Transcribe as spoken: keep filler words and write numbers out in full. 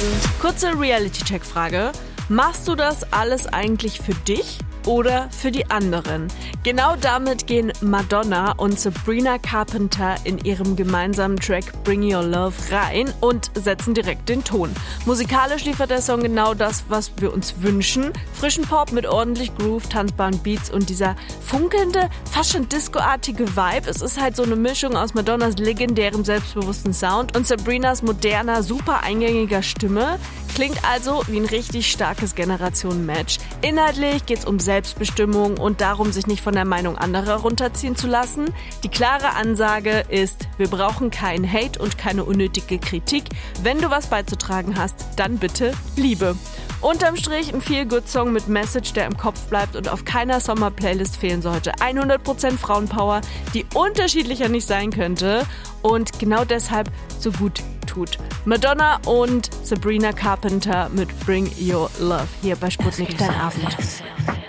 Kurze Reality-Check-Frage. Machst du das alles eigentlich für dich oder für die anderen? Genau damit gehen Madonna und Sabrina Carpenter in ihrem gemeinsamen Track Bring Your Love rein und setzen direkt den Ton. Musikalisch liefert der Song genau das, was wir uns wünschen. Frischen Pop mit ordentlich Groove, tanzbaren Beats und dieser funkelnde, fast schon discoartige Vibe. Es ist halt so eine Mischung aus Madonnas legendärem, selbstbewussten Sound und Sabrinas moderner, super eingängiger Stimme. Klingt also wie ein richtig starkes Generationen-Match. Inhaltlich geht's um Selbstbestimmung und darum, sich nicht von der Meinung anderer runterziehen zu lassen. Die klare Ansage ist, wir brauchen keinen Hate und keine unnötige Kritik. Wenn du was beizutragen hast, dann bitte Liebe. Unterm Strich ein Feel-Good-Song mit Message, der im Kopf bleibt und auf keiner Sommer-Playlist fehlen sollte. hundert Prozent Frauenpower, die unterschiedlicher nicht sein könnte und genau deshalb so gut tut. Madonna und Sabrina Carpenter mit Bring Your Love hier bei Sputnik, dein Abend.